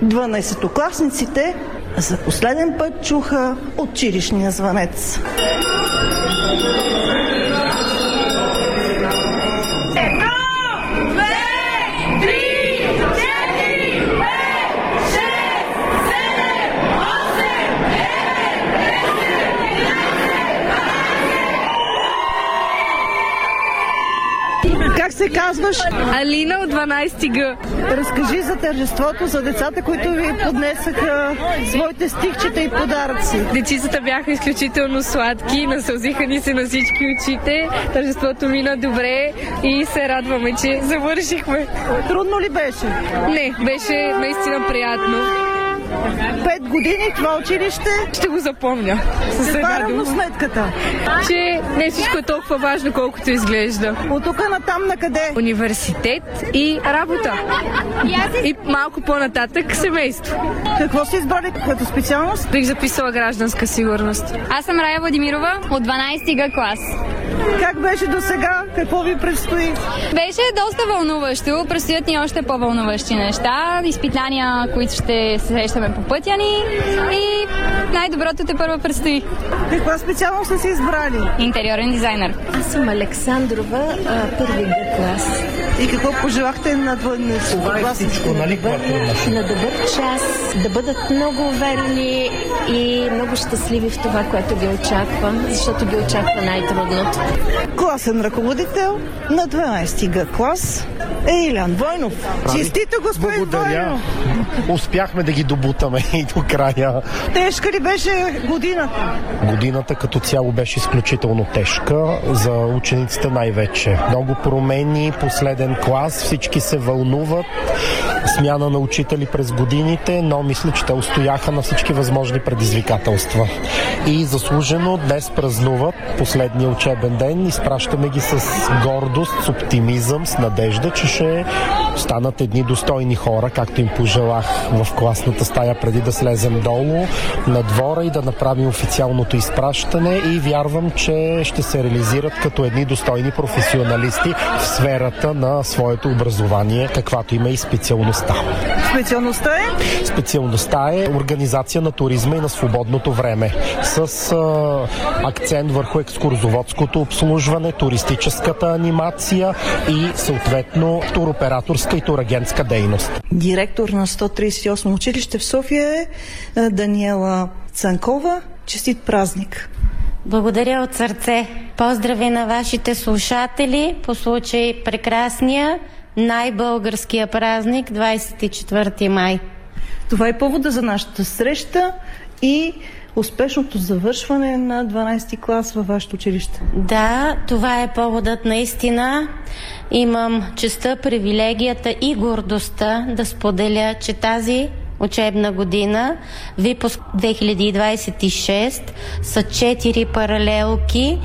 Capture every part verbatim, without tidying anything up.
дванайсетокласниците за последен път чуха училищния звънец. Как се казваш? Алина от дванайсети Г. Разкажи за тържеството, за децата, които ви поднесаха своите стихчета и подаръци. Дечицата бяха изключително сладки, насълзиха ни се на всички очите. Тържеството мина добре и се радваме, че завършихме. Трудно ли беше? Не, беше наистина приятно. Пет години това училище? Ще го запомня. Каква е равносметката? Че не всичко е толкова важно, колкото изглежда. От тук натам на къде? Университет и работа. И малко по-нататък семейство. Какво си избрали като специалност? Бих записала гражданска сигурност. Аз съм Рая Владимирова от дванайсети Г клас. Как беше до сега? Какво ви предстои? Беше доста вълнуващо. Предстоят ни още по-вълнуващи неща. Изпитания, които ще се срещаме по пътя ни. И най-доброто те първо предстои. Каква специалност са си избрали? Интериорен дизайнер. Аз съм Александрова, първи Г клас. И какво пожелахте на дванайсетокласниците? Нали, на добър час, да бъдат много уверени и много щастливи в това, което ги очаква, защото ги очаква най-трудното. Класен ръководител на дванайсети Г клас е Илян Войнов. Честито, господин Войнов! Успяхме да ги добутаме и до края. Тежка ли беше годината? Годината като цяло беше изключително тежка, за учениците най-вече. Много промени, последен клас, всички се вълнуват, смяна на учители през годините, но мисля, че те устояха на всички възможни предизвикателства. И заслужено днес празнуват последния учебен ден. Изпращаме ги с гордост, с оптимизъм, с надежда, че ще станат едни достойни хора, както им пожелах в класната стая преди да слезем долу на двора и да направим официалното изпращане, и вярвам, че ще се реализират като едни достойни професионалисти в сферата на своето образование, каквато има и специалността. Специалността е? Специалността е организация на туризма и на свободното време, с а, акцент върху екскурзоводското обслужване, туристическата анимация и съответно туроператорска и турагентска дейност. Директор на сто тридесет и осмо училище в София е Даниела Цанкова. Честит празник! Благодаря от сърце. Поздрави на вашите слушатели по случай прекрасния най-българския празник двадесет и четвърти май. Това е повода за нашата среща и успешното завършване на дванайсети клас във вашето училище. Да, това е поводът наистина. Имам честта, привилегията и гордостта да споделя, че тази учебна година, випуск две хиляди двадесет и шеста, са четири паралелки,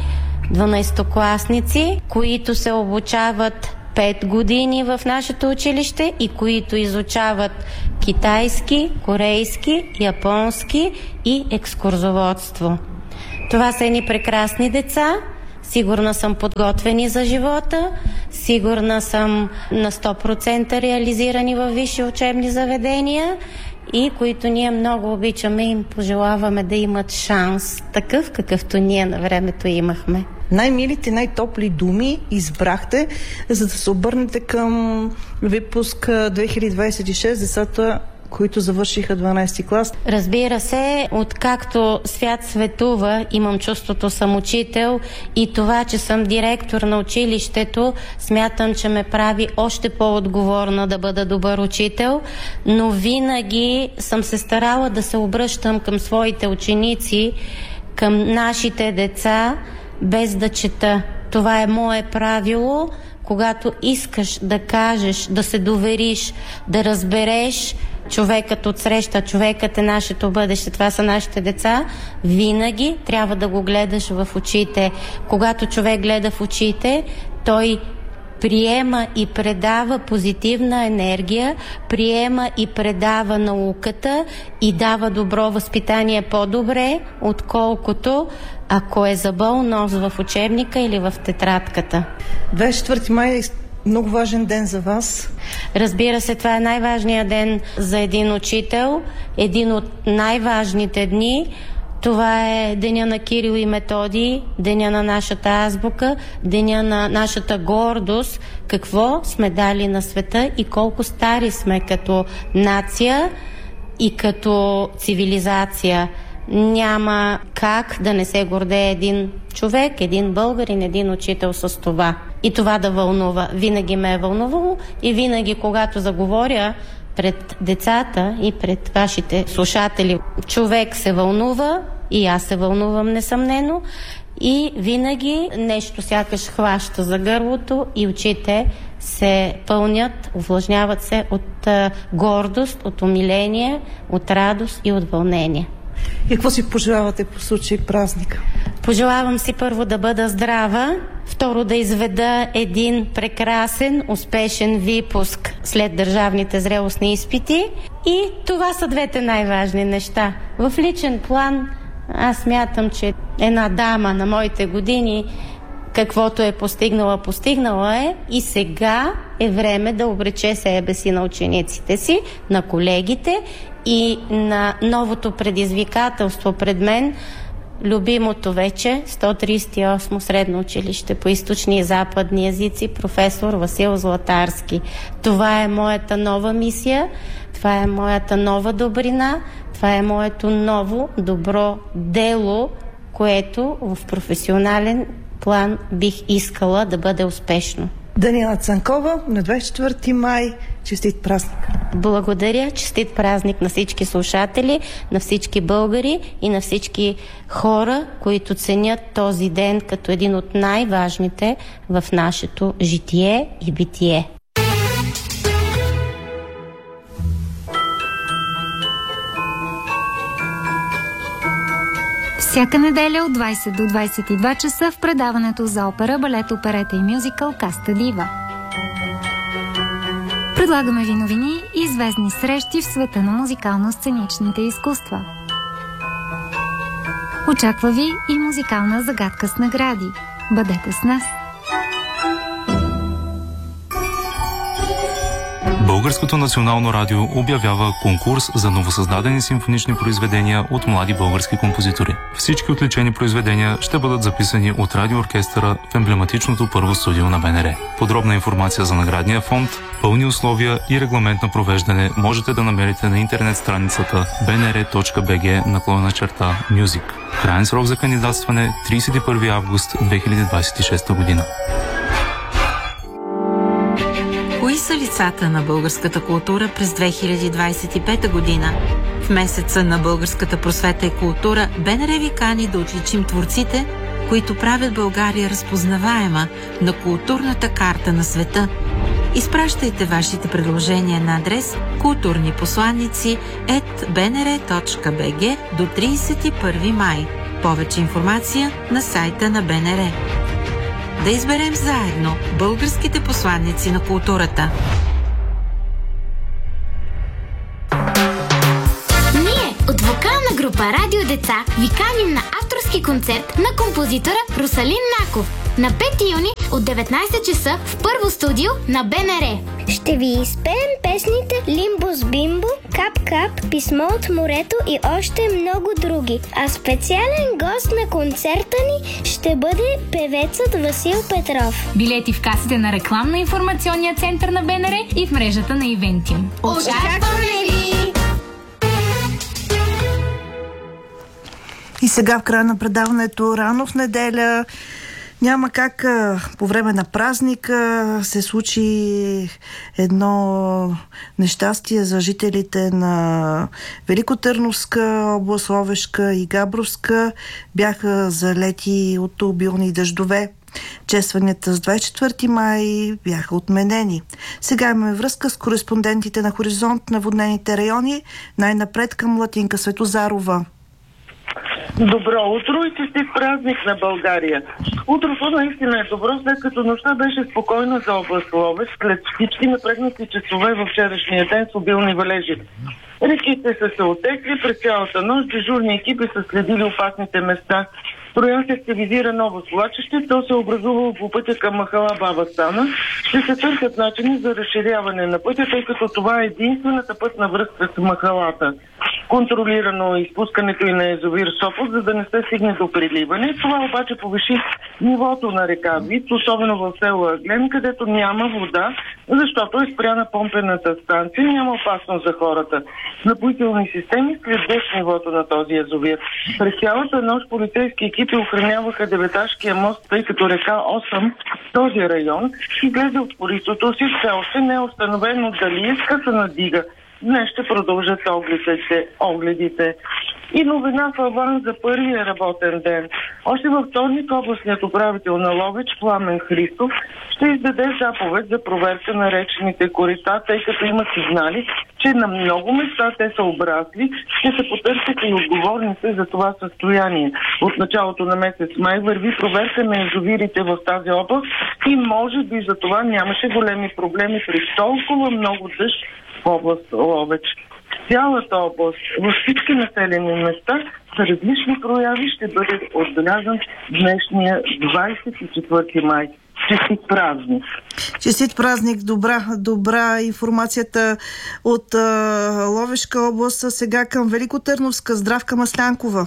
дванайсетокласници, които се обучават пет години в нашето училище и които изучават китайски, корейски, японски и екскурзоводство. Това са едни прекрасни деца. Сигурна съм подготвени за живота, сигурна съм на сто процента реализирани във висши учебни заведения и които ние много обичаме и им пожелаваме да имат шанс, такъв какъвто ние на времето имахме. Най-милите, най-топли думи избрахте, за да се обърнете към випуск две хиляди двадесет и шеста, децата, които завършиха дванайсети клас. Разбира се, откакто свят светува, имам чувството съм учител и това, че съм директор на училището, смятам, че ме прави още по-отговорна да бъда добър учител, но винаги съм се старала да се обръщам към своите ученици, към нашите деца, без да чета. Това е мое правило. Когато искаш да кажеш, да се довериш, да разбереш, човекът отсреща, човекът е нашето бъдеще, това са нашите деца, винаги трябва да го гледаш в очите. Когато човек гледа в очите, той приема и предава позитивна енергия, приема и предава науката и дава добро възпитание по-добре, отколкото ако е забъл нос в учебника или в тетрадката. двадесет и четвърти май много важен ден за вас. Разбира се, това е най-важният ден за един учител, един от най-важните дни. Това е деня на Кирил и Методий, деня на нашата азбука, деня на нашата гордост, какво сме дали на света и колко стари сме като нация и като цивилизация. Няма как да не се гордее един човек, един българин, един учител с това. И това да вълнува. Винаги ме е вълнувало и винаги, когато заговоря пред децата и пред вашите слушатели, човек се вълнува и аз се вълнувам несъмнено и винаги нещо сякаш хваща за гърлото и очите се пълнят, увлажняват се от а, гордост, от умиление, от радост и от вълнение. И какво си пожелавате по случай празника? Пожелавам си първо да бъда здрава, второ да изведа един прекрасен, успешен випуск след държавните зрелостни изпити и това са двете най-важни неща. В личен план аз смятам, че една дама на моите години каквото е постигнала, постигнала е и сега е време да обрече себе си на учениците си, на колегите и на новото предизвикателство пред мен, любимото вече сто тридесет и осмо средно училище по източни и западни езици, професор Васил Златарски. Това е моята нова мисия, това е моята нова добрина, това е моето ново добро дело, което в професионален план бих искала да бъде успешно. Даниела Цанкова на двадесет и четвърти май. Честит празник! Благодаря! Честит празник на всички слушатели, на всички българи и на всички хора, които ценят този ден като един от най-важните в нашето житие и битие. Всяка неделя от двадесет до двадесет и два часа в предаването за опера, балет, оперета и мюзикъл Каста Дива. Предлагаме ви новини и известни срещи в света на музикално-сценичните изкуства. Очаква ви и музикална загадка с награди. Бъдете с нас! Българското национално радио обявява конкурс за новосъздадени симфонични произведения от млади български композитори. Всички отличени произведения ще бъдат записани от радиооркестъра в емблематичното първо студио на БНР. Подробна информация за наградния фонд, пълни условия и регламент на провеждане можете да намерите на интернет страницата би ен ар точка би джи наклонена черта Music. Краен срок за кандидатстване тридесет и първи август две хиляди двадесет и шеста година. Кои са лицата на българската култура през две хиляди двадесет и пета година? В месеца на българската просвета и култура БНР ви кани да отличим творците, които правят България разпознаваема на културната карта на света. Изпращайте вашите предложения на адрес културни посланици ет би ен ар точка би джи до тридесет и първи май. Повече информация на сайта на БНР. Да изберем заедно българските посланици на културата. Ние от вокална група Радио Деца ви каним на авторски концерт на композитора Русалин Наков на пети юни от деветнадесет часа в първо студио на БНР. Ще ви изпеем песните Лимбус Бимбо, Кап Кап, Писмо от морето и още много други. А специален гост на концерта ни ще бъде певецът Васил Петров. Билети в касите на рекламно-информационния център на БНР и в мрежата на Ивентиум. Очакваме ви! И сега в края на предаването рано в неделя няма как по време на празника се случи едно нещастие за жителите на Великотърновска област, Ловешка и Габровска. Бяха залети от обилни дъждове. Честванията с двадесет и четвърти май бяха отменени. Сега имаме връзка с кореспондентите на Хоризонт на воднените райони. Най-напред към Латинка Светозарова. Добро утро и честит празник на България. Утрото наистина е добро, след като нощта беше спокойна за област Ловеч, след всички напрегнати часове във вчерашния ден с обилни валежи. Реките са се отекли през цялата нощ, дежурни екипи са следили опасните места. Строя се активизира ново свлачище, то се образува по пътя към махала Баба Стана. Ще се търсят начини за разширяване на пътя, тъй като това е единствената пътна връзка с махалата. Контролирано изпускането и на язовир Сопот, за да не се стигне до приливане. Това обаче повиши нивото на река Вит, особено в село Аглен, където няма вода, защото е спряна помпената станция, няма опасност за хората. Напоителни системи следят нивото на този язовир. През цялата нощ полицейски екипи охраняваха Деветашкия мост, тъй като река Осъм, този район, изглежда от коритото си, все още не е установено дали е скъсана дига. Днес ще продължат огледите, огледите. И новина в аванс за първия работен ден. Още във вторник областният управител на Ловеч Пламен Христов ще издаде заповед за проверка на речните корита, тъй като има сигнали, че на много места те са обрасли, ще се потърсят и отговорните за това състояние. От началото на месец май върви проверка на язовирите в тази област и може би за това нямаше големи проблеми при толкова много дъжд в област Ловеч. Цялата област, във всички населени места, за различни прояви ще бъде отбелязан днешния двадесет и четвърти май. Честит празник! Честит празник! Добра, добра информацията от а, Ловешка област. Сега към Великотърновска. Здравка Маслянкова!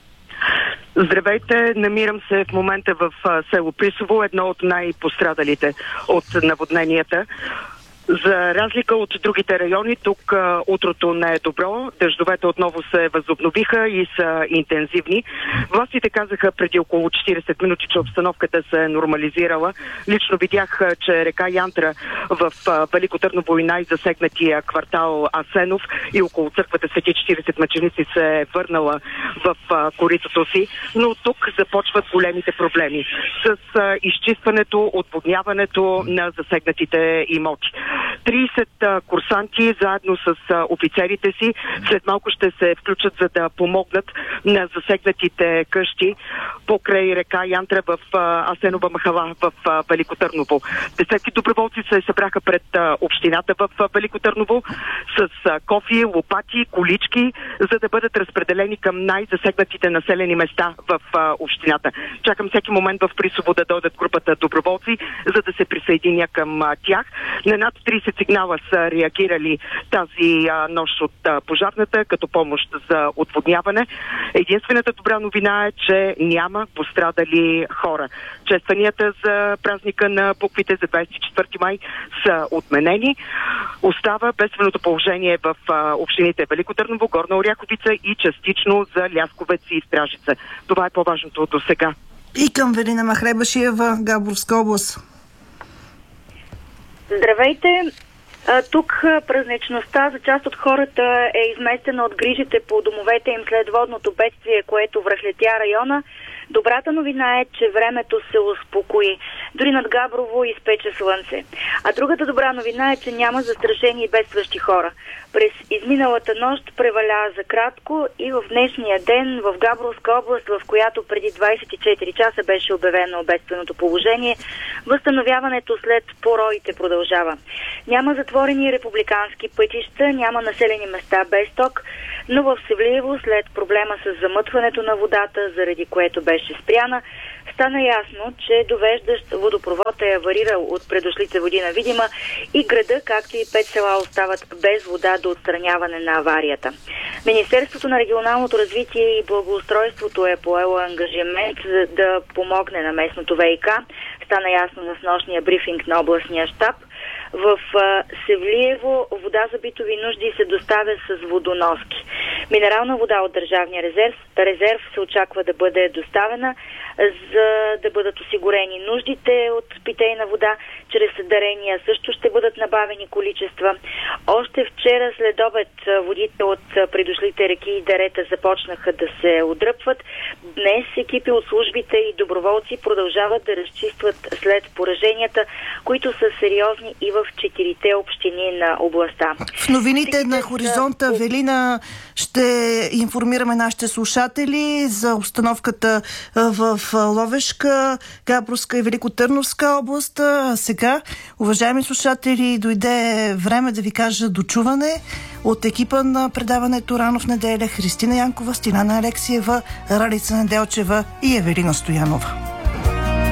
Здравейте, намирам се в момента в а, село Присово, едно от най-пострадалите от наводненията. За разлика от другите райони, тук а, утрото не е добро. Дъждовете отново се възобновиха и са интензивни. Властите казаха преди около четиридесет минути, че обстановката се е нормализирала. Лично видях, че река Янтра в а, Велико Търново и най-засегнатия квартал Асенов и около църквата Свети четиридесет мъченици се е върнала в а, коритото си. Но тук започват големите проблеми с а, изчистването, отводняването на засегнатите имоти. тридесет курсанти заедно с офицерите си след малко ще се включат, за да помогнат на засегнатите къщи покрай река Янтра в Асенова махала в Велико Търново. Десетки доброволци се събраха пред общината в Велико Търново с кофи, лопати, колички, за да бъдат разпределени към най-засегнатите населени места в общината. Чакам всеки момент в Присово да дойдат групата доброволци, за да се присъединя към тях. На над тридесет сигнала са реагирали тази а, нощ от а, пожарната като помощ за отводняване. Единствената добра новина е, че няма пострадали хора. Честванията за празника на буквите за двадесет и четвърти май са отменени. Остава бедственото положение в а, общините Велико Търново, Горна Оряховица и частично за Лясковец и Стражица. Това е по-важното до сега. И към Велина Махребашиева, Габровска област. Здравейте! Тук празничността за част от хората е изместена от грижите по домовете им след водното бедствие, което връхлетя района. Добрата новина е, че времето се успокои. Дори над Габрово изпече слънце. А другата добра новина е, че няма застрашени и бедстващи хора. През изминалата нощ преваля за кратко и в днешния ден в Габровска област, в която преди двадесет и четири часа беше обявено бедственото положение, възстановяването след пороите продължава. Няма затворени републикански пътища, няма населени места без ток, но в Севлиево след проблема с замътването на водата, заради което беше спряна, стана ясно, че довеждащ водопровод е аварирал от предошлите води на Видима и града, както и пет села остават без вода до отстраняване на аварията. Министерството на регионалното развитие и благоустройството е поело ангажимент за да помогне на местното ВиК. Стана ясно на снощния брифинг на областния щаб. В Севлиево вода за битови нужди се доставя с водоноски. Минерална вода от държавния резерв, резерв се очаква да бъде доставена, за да бъдат осигурени нуждите от питейна вода. Чрез дарения също ще бъдат набавени количества. Още вчера след обед водите от придошлите реки и дерета започнаха да се отдръпват. Днес екипи от службите и доброволци продължават да разчистват след пораженията, които са сериозни и в четирите общини на областта. В новините на Хоризонта, Велина, ще информираме нашите слушатели за обстановката в Ловешка, Габровска и Великотърновска област. А сега, уважаеми слушатели, дойде време да ви кажа дочуване. От екипа на предаването Рано в неделя: Христина Янкова, Стиляна Алексиева, Ралица Неделчева и Евелина Стоянова.